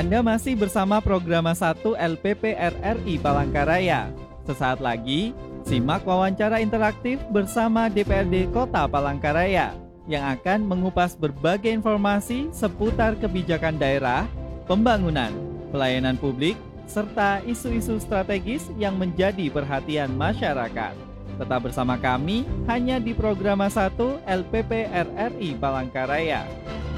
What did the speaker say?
Anda masih bersama Programa 1 LPP RRI Palangkaraya. Sesaat lagi, simak wawancara interaktif bersama DPRD Kota Palangkaraya yang akan mengupas berbagai informasi seputar kebijakan daerah, pembangunan, pelayanan publik, serta isu-isu strategis yang menjadi perhatian masyarakat. Tetap bersama kami hanya di Programa 1 LPP RRI Palangkaraya.